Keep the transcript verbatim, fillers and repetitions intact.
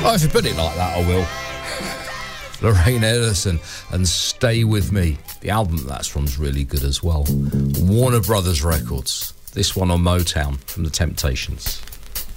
Oh, if you put it like that, I will. Lorraine Ellison and Stay With Me. The album that's from's really good as well. Warner Brothers Records. This one on Motown from The Temptations.